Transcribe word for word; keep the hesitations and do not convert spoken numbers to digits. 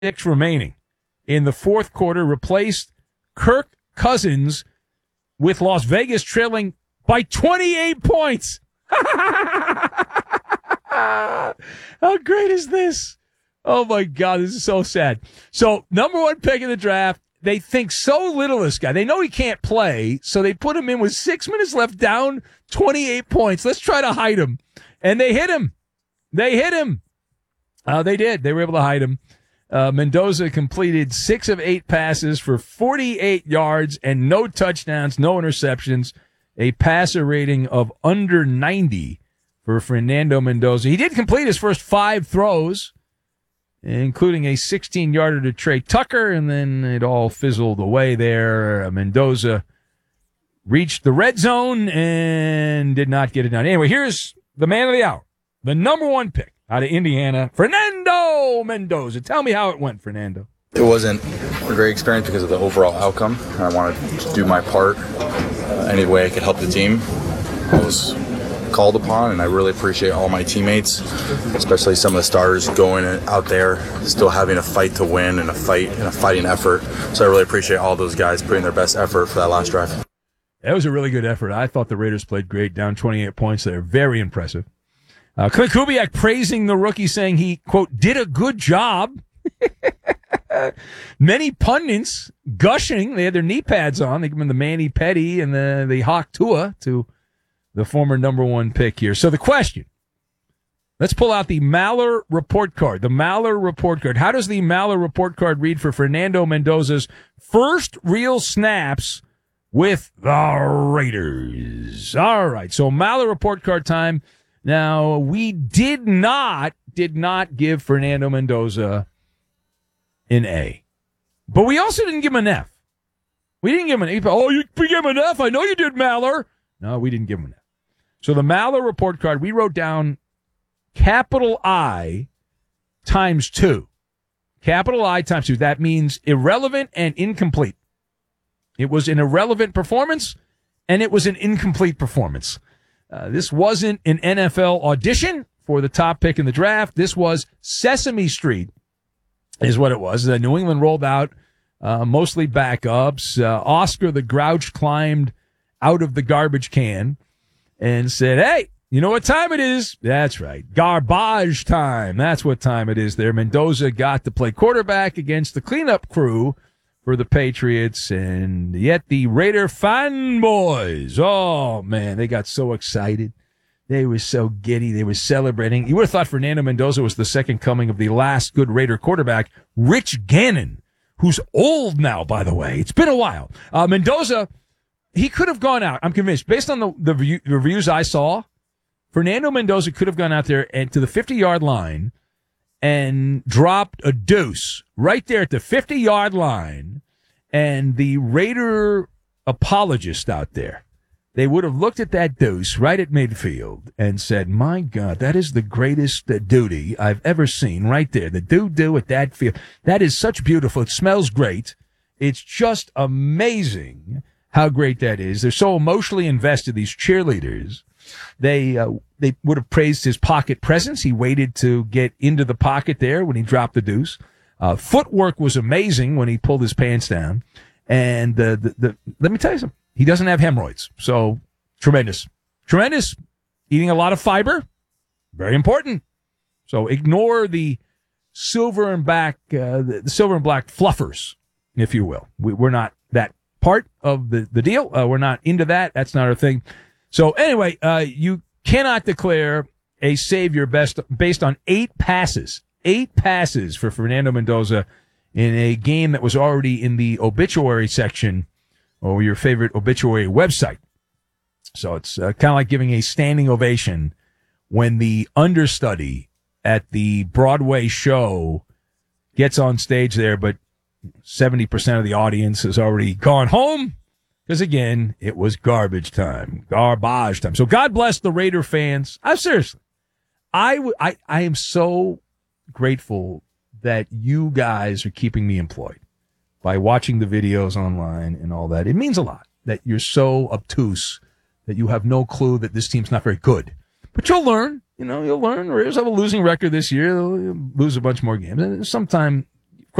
Six remaining in the fourth quarter, replaced Kirk Cousins with Las Vegas trailing by twenty-eight points. How great is this? Oh, my God, this is so sad. So, number one pick in the draft, they think so little of this guy. They know he can't play, so they put him in with six minutes left, down twenty-eight points. Let's try to hide him. And they hit him. They hit him. Uh, they did. They were able to hide him. Uh, Mendoza completed six of eight passes for forty-eight yards and no touchdowns, no interceptions, a passer rating of under ninety for Fernando Mendoza. He did complete his first five throws, including a sixteen-yarder to Trey Tucker, and then it all fizzled away there. Uh, Mendoza reached the red zone and did not get it done. Anyway, here's the man of the hour, the number one pick out of Indiana, Fernando Mendoza. Tell me how it went, Fernando. It wasn't a great experience because of the overall outcome. I wanted to do my part uh, any way I could help the team. I was called upon, and I really appreciate all my teammates, especially some of the starters going out there, still having a fight to win and a fight and a fighting effort. So I really appreciate all those guys putting their best effort for that last drive. That was a really good effort. I thought the Raiders played great, down twenty-eight points there. Very impressive. Uh, Clint Kubiak praising the rookie, saying he, quote, did a good job. Many pundits gushing. They had their knee pads on. They give him the Manny Petty and the, the Hawk Tua to the former number one pick here. So the question, let's pull out the Maller report card. The Maller report card. How does the Maller report card read for Fernando Mendoza's first real snaps with the Raiders? All right, so Maller report card time. Now, we did not, did not give Fernando Mendoza an A. But we also didn't give him an F. We didn't give him an A. Oh, you gave him an F? I know you did, Maller. No, we didn't give him an F. So the Maller report card, we wrote down capital I times two. Capital I times two. That means irrelevant and incomplete. It was an irrelevant performance, and it was an incomplete performance. Uh, this wasn't an N F L audition for the top pick in the draft. This was Sesame Street is what it was. Uh, New England rolled out uh, mostly backups. Uh, Oscar the Grouch climbed out of the garbage can and said, hey, you know what time it is? That's right. Garbage time. That's what time it is there. Mendoza got to play quarterback against the cleanup crew for the Patriots, and yet the Raider fanboys, oh, man, they got so excited. They were so giddy. They were celebrating. You would have thought Fernando Mendoza was the second coming of the last good Raider quarterback, Rich Gannon, who's old now, by the way. It's been a while. Uh, Mendoza, he could have gone out. I'm convinced. Based on the, the review, reviews I saw, Fernando Mendoza could have gone out there and to the fifty-yard line and dropped a deuce right there at the fifty-yard line, and the Raider apologists out there, they would have looked at that deuce right at midfield and said, my God, that is the greatest uh, duty I've ever seen right there. The doo-doo at that field. That is such beautiful. It smells great. It's just amazing how great that is. They're so emotionally invested, these cheerleaders. They uh, they would have praised his pocket presence. He waited to get into the pocket there when he dropped the deuce. Uh, footwork was amazing when he pulled his pants down. And uh, the, the let me tell you something. He doesn't have hemorrhoids. So tremendous. Tremendous. Eating a lot of fiber. Very important. So ignore the silver and black, uh, the, the silver and black fluffers, if you will. We, we're not that part of the, the deal. Uh, we're not into that. That's not our thing. So anyway, uh, you cannot declare a savior best based on eight passes, eight passes for Fernando Mendoza in a game that was already in the obituary section or your favorite obituary website. So it's uh, kind of like giving a standing ovation when the understudy at the Broadway show gets on stage there, but seventy percent of the audience has already gone home. Because, again, it was garbage time, garbage time. So God bless the Raider fans. I seriously, I, w- I, I am so grateful that you guys are keeping me employed by watching the videos online and all that. It means a lot that you're so obtuse that you have no clue that this team's not very good. But you'll learn. You know, you'll learn. The Raiders have a losing record this year. They'll lose a bunch more games. And sometime